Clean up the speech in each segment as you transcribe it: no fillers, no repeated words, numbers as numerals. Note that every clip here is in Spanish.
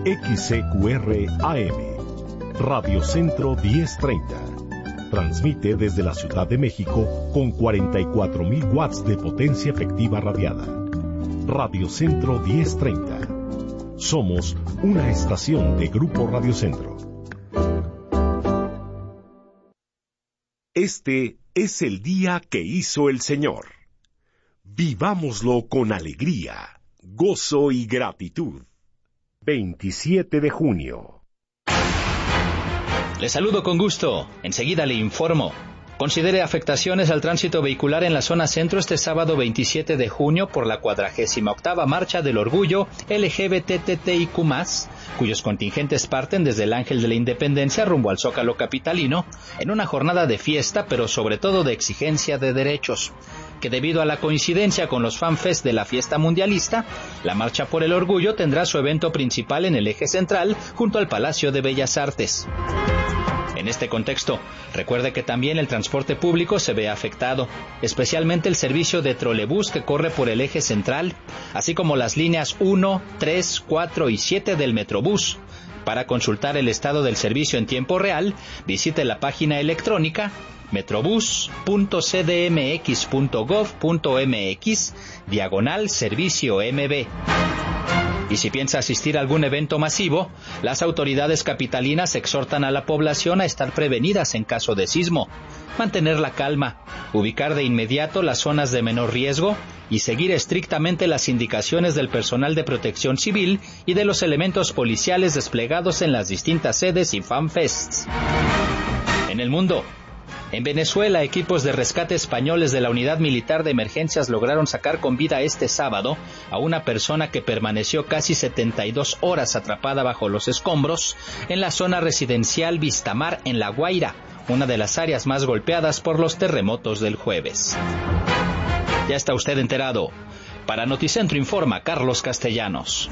XCQR AM, Radio Centro 1030. Transmite desde la Ciudad de México con 44,000 watts de potencia efectiva radiada. Radio Centro 1030. Somos una estación de Grupo Radio Centro. Este es el día que hizo el Señor. Vivámoslo con alegría, gozo y gratitud. 27 de junio. Le saludo con gusto. Enseguida le informo. Considere afectaciones al tránsito vehicular en la zona centro este sábado 27 de junio por la 48ª Marcha del Orgullo LGBTTIQ+, cuyos contingentes parten desde el Ángel de la Independencia rumbo al Zócalo capitalino, en una jornada de fiesta, pero sobre todo de exigencia de derechos, que debido a la coincidencia con los FanFest de la fiesta mundialista, la Marcha por el Orgullo tendrá su evento principal en el eje central, junto al Palacio de Bellas Artes. En este contexto, recuerde que también el transporte público se ve afectado, especialmente el servicio de trolebús que corre por el eje central, así como las líneas 1, 3, 4 y 7 del Metrobús. Para consultar el estado del servicio en tiempo real, visite la página electrónica metrobús.cdmx.gov.mx/servicio MB. Y si piensa asistir a algún evento masivo, las autoridades capitalinas exhortan a la población a estar prevenidas en caso de sismo, mantener la calma, ubicar de inmediato las zonas de menor riesgo y seguir estrictamente las indicaciones del personal de protección civil y de los elementos policiales desplegados en las distintas sedes y fanfests. En el mundo, en Venezuela, equipos de rescate españoles de la Unidad Militar de Emergencias lograron sacar con vida este sábado a una persona que permaneció casi 72 horas atrapada bajo los escombros en la zona residencial Vistamar en La Guaira, una de las áreas más golpeadas por los terremotos del jueves. Ya está usted enterado. Para Noticentro informa Carlos Castellanos.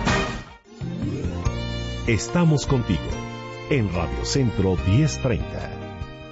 Estamos contigo en Radio Centro 1030.